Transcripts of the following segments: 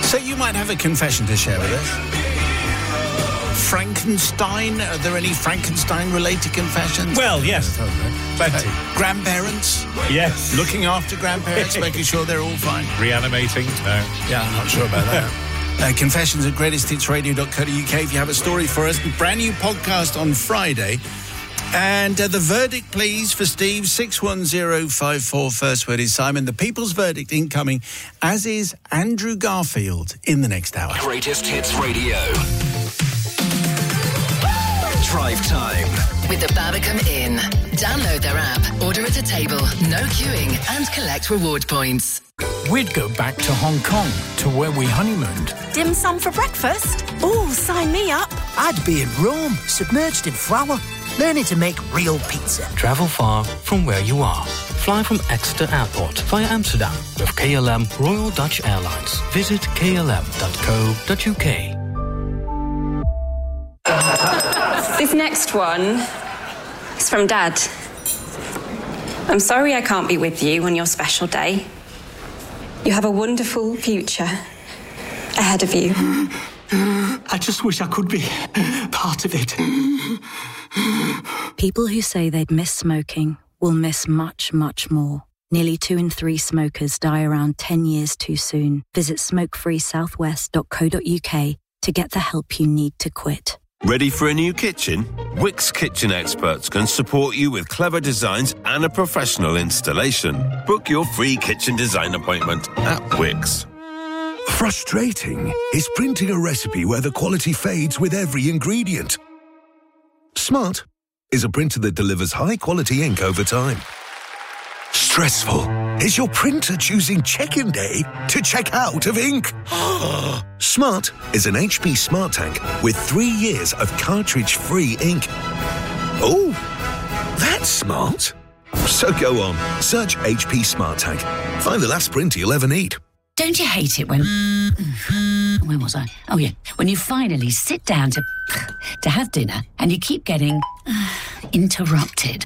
So you might have a confession to share with us. Frankenstein? Are there any Frankenstein-related confessions? Well, yes. Plenty. Grandparents? Yes. Looking after grandparents, making sure they're all fine. Reanimating? No. Yeah, I'm not sure about that. Confessions at greatesthitsradio.co.uk if you have a story for us. Brand new podcast on Friday. And the verdict, please, for Steve, 61054. First word is Simon. The People's Verdict incoming, as is Andrew Garfield in the next hour. Greatest Hits Radio. Drive Time. With the Barbican Inn. Download their app, order at a table, no queuing, and collect reward points. We'd go back to Hong Kong, to where we honeymooned. Dim sum for breakfast? Oh, sign me up. I'd be in Rome, submerged in flour, learning to make real pizza. Travel far from where you are. Fly from Exeter Airport via Amsterdam with KLM Royal Dutch Airlines. Visit klm.co.uk. This next one is from Dad. I'm sorry I can't be with you on your special day. You have a wonderful future ahead of you. I just wish I could be part of it. People who say they'd miss smoking will miss much, much more. Nearly 2 in 3 smokers die around 10 years too soon. Visit smokefreesouthwest.co.uk to get the help you need to quit. Ready for a new kitchen? Wickes Kitchen Experts can support you with clever designs and a professional installation. Book your free kitchen design appointment at Wickes. Frustrating is printing a recipe where the quality fades with every ingredient. Smart is a printer that delivers high-quality ink over time. Stressful is your printer choosing check-in day to check out of ink. Smart is an HP Smart Tank with 3 years of cartridge-free ink. Oh, that's smart. So go on, search HP Smart Tank. Find the last printer you'll ever need. Don't you hate it when... Where was I? Oh, yeah. When you finally sit down to have dinner and you keep getting interrupted.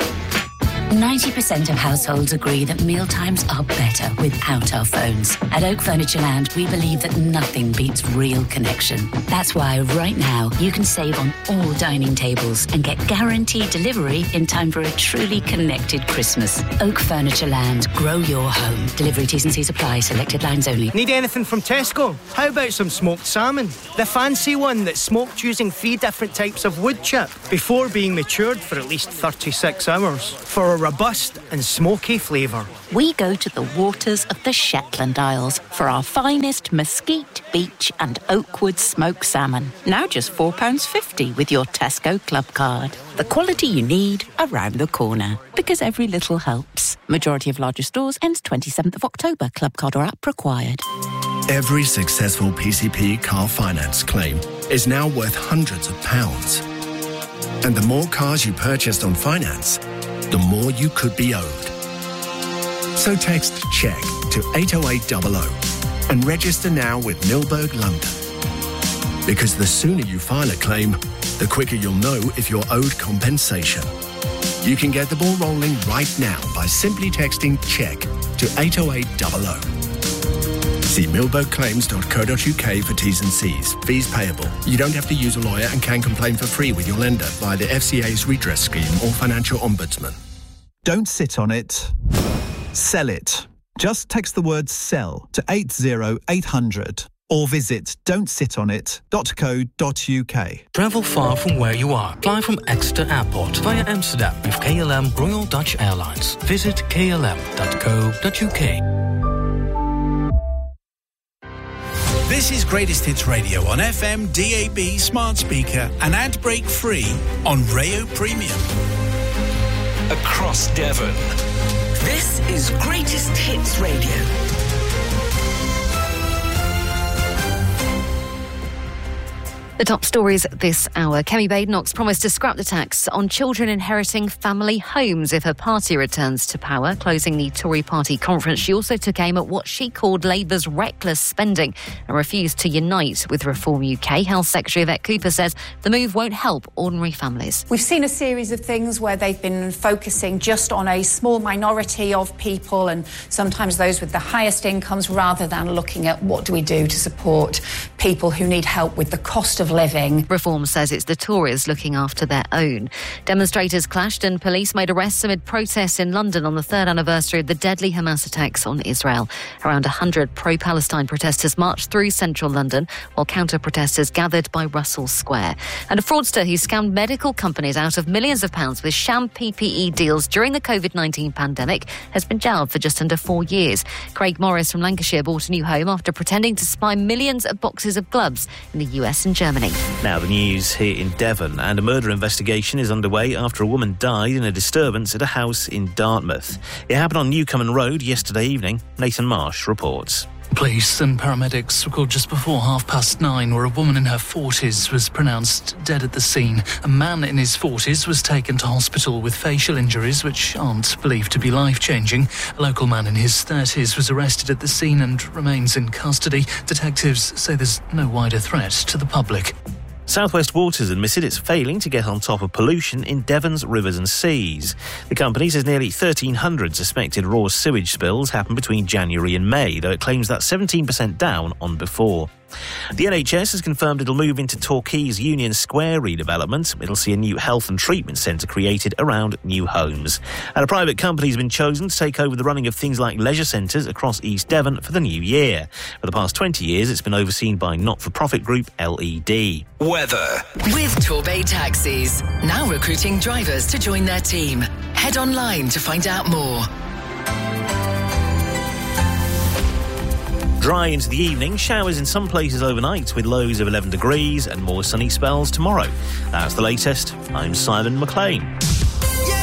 90% of households agree that mealtimes are better without our phones. At Oak Furniture Land, we believe that nothing beats real connection. That's why right now you can save on all dining tables and get guaranteed delivery in time for a truly connected Christmas. Oak Furniture Land. Grow your home. Delivery T's and C's apply. Selected lines only. Need anything from Tesco? How about some smoked salmon? The fancy one that's smoked using 3 different types of wood chip before being matured for at least 36 hours. For a robust and smoky flavour. We go to the waters of the Shetland Isles for our finest mesquite, beach and oakwood smoked salmon. Now just £4.50 with your Tesco Club card. The quality you need around the corner. Because every little helps. Majority of larger stores ends 27th of October. Club card or app required. Every successful PCP car finance claim is now worth hundreds of pounds. And the more cars you purchased on finance, the more you could be owed. So text CHECK to 80800 and register now with Milberg London. Because the sooner you file a claim, the quicker you'll know if you're owed compensation. You can get the ball rolling right now by simply texting CHECK to 80800. See milbergclaims.co.uk for T's and C's. Fees payable. You don't have to use a lawyer and can complain for free with your lender via the FCA's redress scheme or financial ombudsman. Don't sit on it. Sell it. Just text the word SELL to 80800 or visit don'tsitonit.co.uk. Travel far from where you are. Fly from Exeter Airport via Amsterdam with KLM Royal Dutch Airlines. Visit klm.co.uk. This is Greatest Hits Radio on FM, DAB, smart speaker and ad break free on Rayo Premium. Across Devon. This is Greatest Hits Radio. The top stories this hour. Kemi Badenoch's promised to scrap the tax on children inheriting family homes if her party returns to power. Closing the Tory party conference, she also took aim at what she called Labour's reckless spending and refused to unite with Reform UK. Health Secretary Yvette Cooper says the move won't help ordinary families. We've seen a series of things where they've been focusing just on a small minority of people, and sometimes those with the highest incomes, rather than looking at what do we do to support people who need help with the cost of living. Reform says it's the Tories looking after their own. Demonstrators clashed and police made arrests amid protests in London on the third anniversary of the deadly Hamas attacks on Israel. Around 100 pro-Palestine protesters marched through central London while counter-protesters gathered by Russell Square. And a fraudster who scammed medical companies out of millions of pounds with sham PPE deals during the COVID-19 pandemic has been jailed for just under 4 years. Craig Morris from Lancashire bought a new home after pretending to spy millions of boxes of gloves in the US and Germany. Now the news here in Devon, and a murder investigation is underway after a woman died in a disturbance at a house in Dartmouth. It happened on Newcomen Road yesterday evening. Nathan Marsh reports. Police and paramedics were called just before 9:30, where a woman in her 40s was pronounced dead at the scene. A man in his 40s was taken to hospital with facial injuries which aren't believed to be life-changing. A local man in his 30s was arrested at the scene and remains in custody. Detectives say there's no wider threat to the public. South West Waters admitted it's failing to get on top of pollution in Devon's rivers and seas. The company says nearly 1,300 suspected raw sewage spills happened between January and May, though it claims that's 17% down on before. The NHS has confirmed it'll move into Torquay's Union Square redevelopment. It'll see a new health and treatment centre created around new homes. And a private company has been chosen to take over the running of things like leisure centres across East Devon for the new year. For the past 20 years, it's been overseen by not-for-profit group LED. Weather. With Torbay Taxis. Now recruiting drivers to join their team. Head online to find out more. Dry into the evening, showers in some places overnight with lows of 11 degrees and more sunny spells tomorrow. That's the latest. I'm Simon McLean.